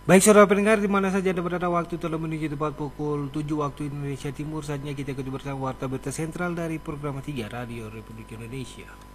Baik saudara pendengar, di mana saja Anda berada, waktu telah menuju tepat pukul 7 waktu Indonesia Timur. Saatnya kita ikuti bersama Warta Berita Sentral dari program 3 Radio Republik Indonesia.